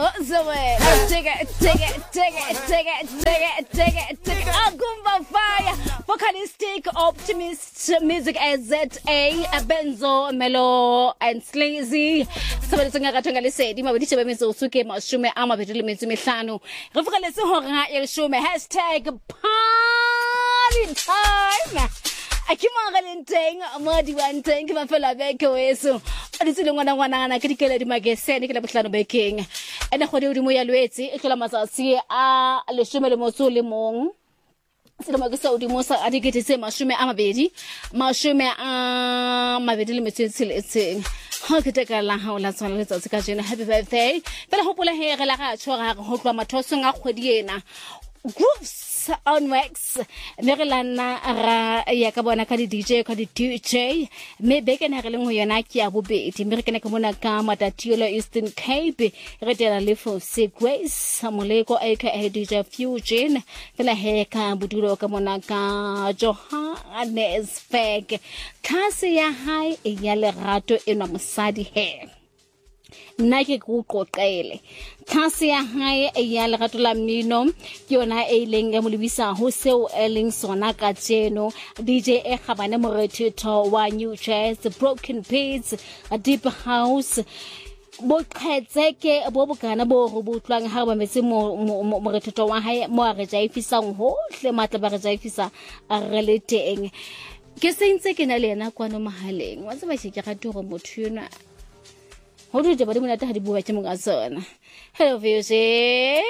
Agumba Fire, vocalistic optimist music ZA, Benzo, Melo, and Sleazy. Somebody sing a Katanga said, "You might be Suke, Mashume, Ama, Mitlano. Reference Hora, Shume, hashtag party time. I keep on telling Muddy one thing, my fellow Beko. So, I didn't want to critically my guest, Nicola Butlano baking. And I heard you Lueti, Ecolamasa, see, Le Shume Mosuli Mong. So the most educated say Mashume Amabedi, Mashume Mabedi Missile saying, how could take a long last one with us? Happy birthday. But I hope we'll hear a lot of Hokama tossing up with Yena. Groups on wax, Marilana Yakabona Kadi DJ, Kadi DJ, May Bacon Harling Yanaki Abu Bait, American Kamuna Kama, Tula Eastern Cape, Redella Leaf of Segways, Samuleko aka DJ Fusion, Vilaheka, Buduro Kamonaka, Johannes Fag, Cassia High, a yellow rato in a Masadi hair. Nike Kuko Kaele. Tasia High a Yalagatula Mino, Yona Ailing, Emulivisa, Hoseo Elling, Sonaka Cheno, DJ Ehabana Moretito, one new chairs, the broken pits, a deep house. Bokazeke, Bobokana, Bobutlang, Harbor Messimo Moretito, one high more Jaifisa, whole Matabarajaifisa are relating. Guessing second Alena, Quano Mahaling, what's the way she got to Motuna? How do you do that? Hello, Fusion.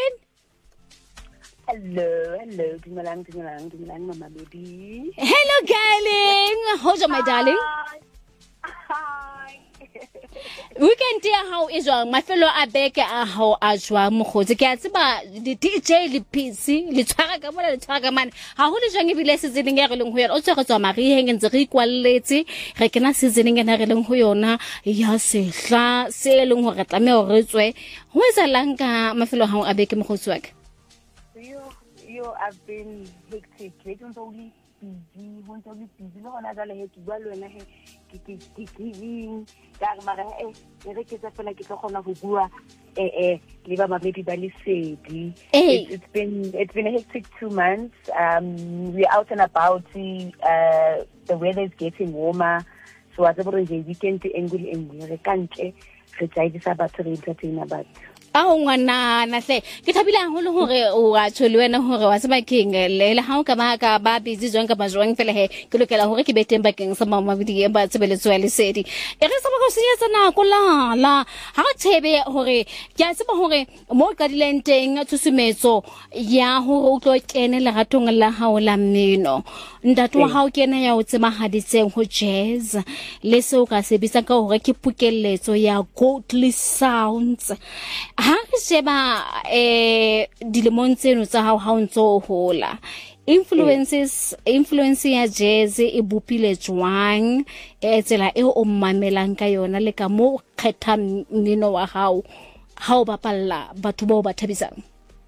Hello, Dumalang, Mama baby. Hello, darling. How's my darling? Hi. We can tell how Israel, my fellow Abeka, how Ajwa Mohoza gets about the DJ, the PC, the Tagaman, how would you be less in the Erlung where also got Marie hanging the equality, recognizing in Erlung Huyona, Yasi, Sailung or Atame or Rizway. Who is a Lanka, my fellow how Abeka Mohoswag? You have been hectic, only busy, once only busy, no another head to well and I had giving Dagmar, Eric feel like it's a corner of Gua, Liva Baby Bali said. It's been a hectic 2 months. We're out and about, the weather is getting warmer, so as a weekend to Engul and Canche, which I decided to entertain about. Na say kitabila holo hore o a tsholuena hore wa tsaba king le ha o ka ba ka ba busy jwang ka ba jwang fela he ke lokela hore ke beteng bakeng sa mama video ba tsebeletswa le sedi e re sa ba go senyetsa nako la ha o tshebe hore ke a tseba hore mo ka dilenteng tsusumetso ya hore o tlo kene le ratong la ha o la mmino ndato ha o kena ya o tsema haditseng ho jazz le se o ka se bitsa ka hore ke pukelletso ya godly sounds. Ha re sheba dilemong tseno tsa ha o ntso hola influence ya jazz e bopile jwang tsela e o mmamelang ka yona le ka mo kgetha mmino wa hao ha o bapalla batho ba o ba thabisang.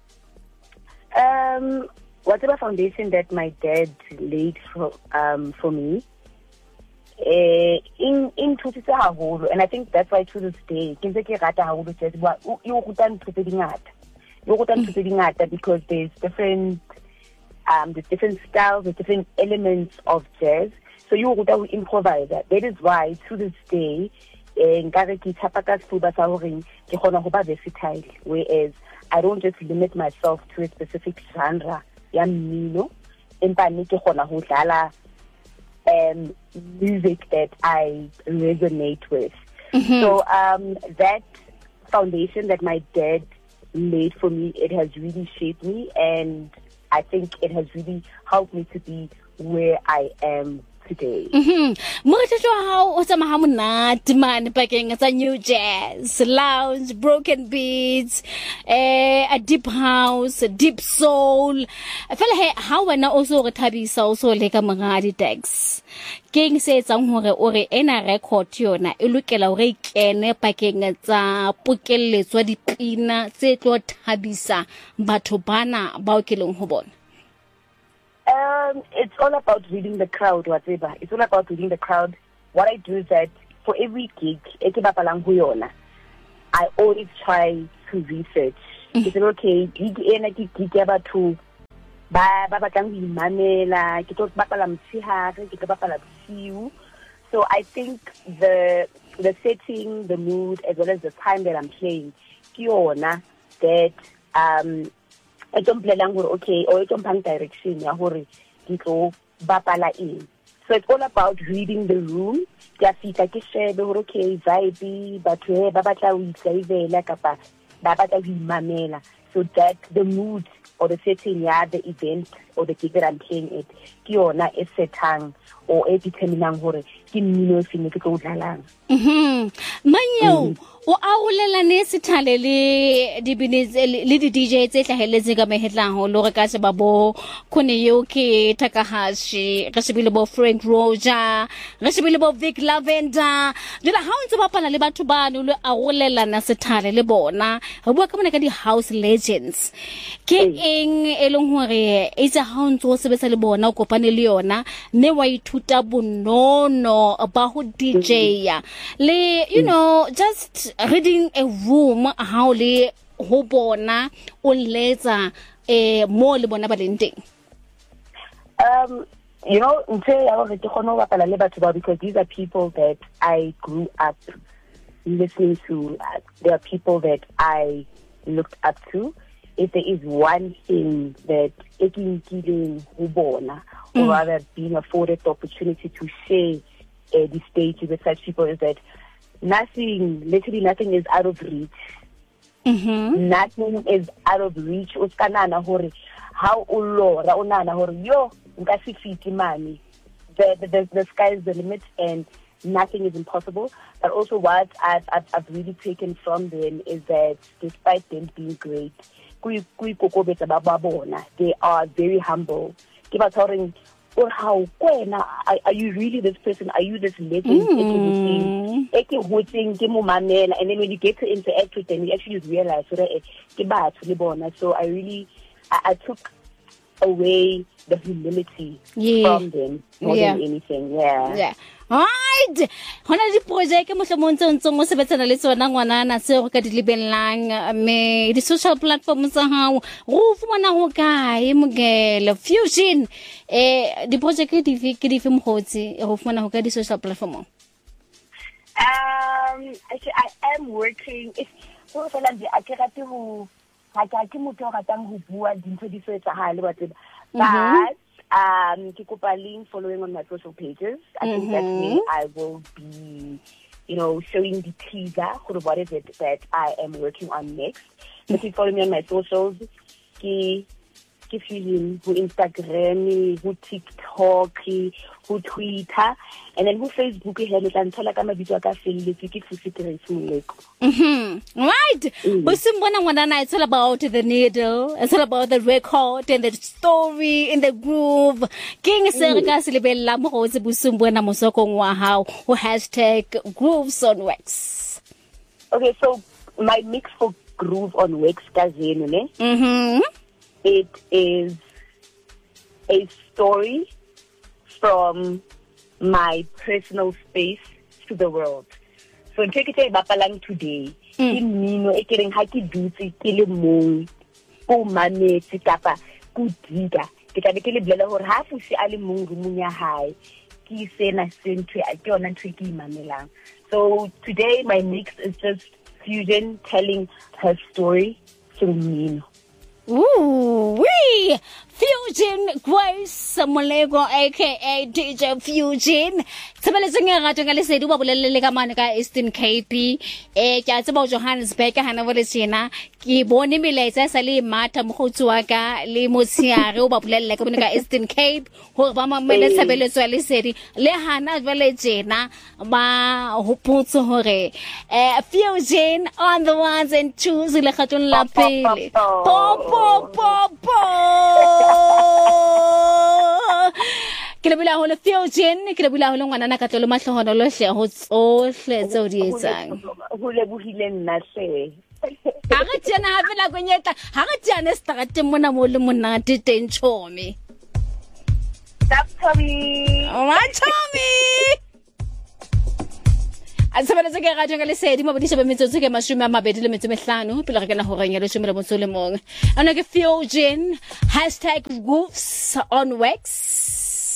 Whatever foundation that my dad laid for me in Tutisa Hahulu, and I think that's why to this day, Kinzeki Rata Hahulu says, well, you couldn't preparing art. You couldn't preparing art because there's different styles, there's different elements of jazz. So you would improvise that. That is why to this day, Nkareki Tapakas Fuba Sahoring, Kihona Hoba versatile, whereas I don't just limit myself to a specific genre. Yamino, Impani Kihona Hudala. Music that I resonate with. So that foundation that my dad laid for me, it has really shaped me, and I think it has really helped me to be where I am today. How man packing a new jazz, lounge, broken beats, a deep house, a deep soul. I feel like how I also tabi also like a mangadi text. King says somewhere or ena record yona, you look at a rake and packing at Pukele, Swadipina, Setlo Tabisa, Batobana, Baukilung Hobon. It's all about reading the crowd, whatever. It's all about reading the crowd. What I do is that for every gig, I always try to research. Ke said, okay, gig ena ke gig ya batho ba batlang ho imamela, ke tlo bapala motshehare, ke tlo bapala bosiu. So I think the setting, the mood, as well as the time that I'm playing, ke yona that I don't play language, okay, or I don't pang direction ya hore ke tlo bapala eng. So it's all about reading the room. Ke fita ke shebe hore okay, vibe batho ba batla ho itlhaivela kapa ba batla ho imamela, so that the mood or the setting ya the event or the gig that I'm playing it ke yona e setang or e determinang hore ke mmino e feng ke tlo dlalang. Manyo o aulelane sithale le di DJ tse hlaheletse ka mehetlang ho lo re ka se babo khone yo ke Takahashi re se bile bo Frank Roger re se bile bo Vic Lavender jela ha o ntse ba pala le batho ba no le aulelana sithale le bona re bua ka bona ka di house legends ke eng e leng hore e tsa ha o ntse o sebetsa le bona o kopane le yona ne wa ithuta bonono ba ho DJ ya le you know just reading a room how le ho bona o letsa mo le bona ba leng teng. You know, because these are people that I grew up listening to. They are people that I looked up to. If there is one thing that or rather being afforded the opportunity to share the stage with such people, is that literally nothing is out of reach. Nothing is out of reach. How yo money. The sky is the limit and nothing is impossible. But also what I've really taken from them is that despite them being great, they are very humble. Or how are you really this person? Are you this legend? And then when you get to interact with them, you actually realize so I took away the humility from them more than anything. Yeah. Right. Hona di project mo hlomong tse mo sebetsana le tsona ngwanana se go ka di lebellang me di social platforms tsa hao go fumana ho kae mogele Fusion di project ke di film hotsi go fumana ho ka di social platform. Actually I am working if go fela di akirate ho ga ke motho ga tang ho bua dintho di se tsa hale but keep following on my social pages. I think that way I will be, showing the teaser for what is it that I am working on next. So keep following me on my socials. Fusion, who Instagram, who TikTok, who Twitter, and then who Facebook. Right. It's all about the needle. It's all about the record and the story and the groove. King Serika Silibella Mohozi Busumbwana Mosoko Wahao, who hashtag grooves on wax. Okay, so my mix for groove on wax, it is a story from my personal space to the world. So take it bapalang today. Mino e kereng ha ke dutse ke le mong o mametse kapa ku diga ke tla be ke le blela hore ha fusi a le mong rumong ya hae ke sena sentwe a ke yona ntwe ke imamelang. So today my mix is just Fusion telling her story through Mino. Ooh, wee! Fusion Grace Molego aka DJ Fusion. Tsebeletseng ya ratwa ka lesedi ba bolelele ka mane ka Eastern Cape. Ke a tseba Johannesburg hana bo le tsena. Ke bone melaetsa sa le matha mogotsi wa ka le motsiare o ba bolelele ka bone ka Eastern Cape hore ba mamele tshebeletso ya lesedi le hana jwale tsena ba hopotse hore Fusion on the ones and twos le khatong la pele. Ke le bula ho le Fusion ke le bula ho le ngwana ka tlolo mahlohono lo hle ho tsohle tseo di etsang ho le buhile nna hle ha re tsena ha fela kwenyetla ha re tsena strateng mona mo le monate teng chomi Tommy. Tommy Sebeletse ke radio nga lesedi mo bodisha ba metsotso ke 25 pele re kana ho ranya le 11 ana ke Fusion #Woofs on Wax